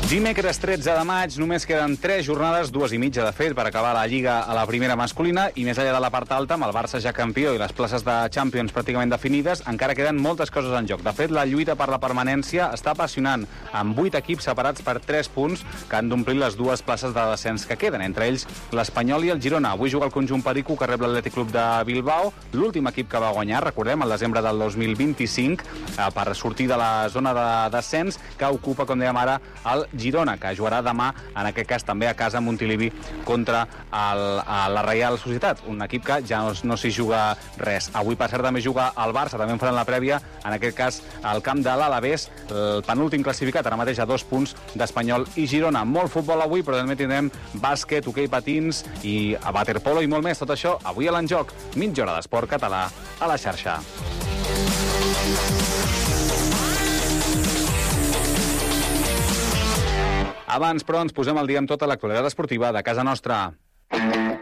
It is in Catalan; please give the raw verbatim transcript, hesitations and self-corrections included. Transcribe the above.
Dimecres tretze de maig, només queden tres jornades, dues i mitja de fet, per acabar la Lliga a la primera masculina, i més enllà de la part alta, amb el Barça ja campió i les places de Champions pràcticament definides, encara queden moltes coses en joc. De fet, la lluita per la permanència està apassionant, amb vuit equips separats per tres punts que han d'omplir les dues places de descens que queden, entre ells l'Espanyol i el Girona. Avui juga el conjunt perico que rep l'Atlètic Club de Bilbao, l'últim equip que va guanyar, recordem, el desembre del dos mil vint-i-cinc, per sortir de la zona de descens que ocupa, com dèiem ara, el Girona, que jugarà demà, en aquest cas també a casa a Montilivi, contra el, la Reial Societat, un equip que ja no, no s'hi juga res. Avui, per cert, també juga el Barça, també en faran la prèvia, en aquest cas al camp de l'Alavés, el penúltim classificat, ara mateix a dos punts d'Espanyol i Girona. Molt futbol avui, però també tindrem bàsquet, hoquei patins i a waterpolo i molt més. Tot això avui a l'Enjoc, mitja hora d'esport català a la xarxa. Abans, però, ens posem al dia amb tota l'actualitat esportiva de casa nostra.